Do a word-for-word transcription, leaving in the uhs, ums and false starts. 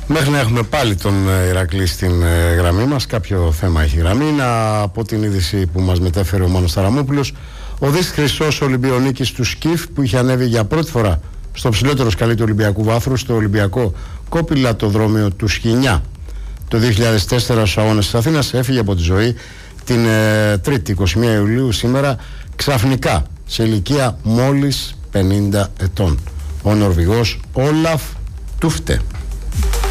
Μέχρι να έχουμε πάλι τον Ηρακλή στην ε, γραμμή μας, κάποιο θέμα έχει γραμμή. Να από την είδηση που μας μετέφερε ο Μάνος Ταραμόπουλος, ο Δης Χρυσός Ολυμπιονίκης του Σκιφ, που είχε ανέβει για πρώτη φορά στο ψηλότερο σκαλί του Ολυμπιακού βάθρου, στο Ολυμπιακό κοπηλατοδρόμιο του Σχοινιά το δύο χιλιάδες τέσσερα στους αγώνες της Αθήνας, έφυγε από τη ζωή την ε, Τρίτη εικοστή πρώτη Ιουλίου, σήμερα, ξαφνικά, σε ηλικία μόλις πενήντα ετών. Ο Νορβηγός Όλαφ Τούφτε.